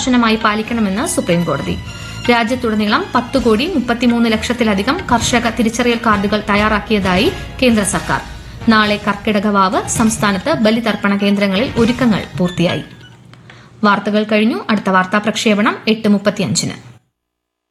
കർശനമായി പാലിക്കണമെന്ന് സുപ്രീംകോടതി. രാജ്യത്തുടനീളം 10,33,00,000-ലധികം കർഷക തിരിച്ചറിയൽ കാർഡുകൾ തയ്യാറാക്കിയതായി കേന്ദ്ര സർക്കാർ. നാളെ കർക്കിടക വാവ്. സംസ്ഥാനത്ത് ബലിതർപ്പണ കേന്ദ്രങ്ങളിൽ ഒരുക്കങ്ങൾ പൂർത്തിയായി. വാർത്തകൾ കഴിഞ്ഞു. അടുത്ത വാർത്താ പ്രക്ഷേപണം 8:35.